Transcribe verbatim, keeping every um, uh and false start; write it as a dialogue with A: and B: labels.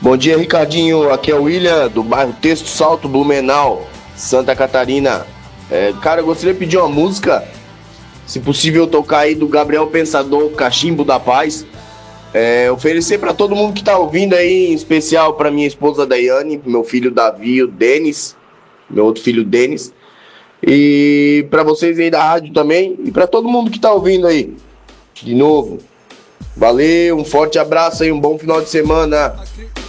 A: Bom dia, Ricardinho. Aqui é o William, do bairro Texto Salto, Blumenau, Santa Catarina. É, cara, eu gostaria de pedir uma música, se possível tocar aí do Gabriel Pensador, Cachimbo da Paz. É, oferecer para todo mundo que tá ouvindo aí, em especial para minha esposa Daiane, meu filho Davi, o Denis, meu outro filho Denis. E para vocês aí da rádio também, e para todo mundo que tá ouvindo aí. De novo, valeu, um forte abraço aí, um bom final de semana.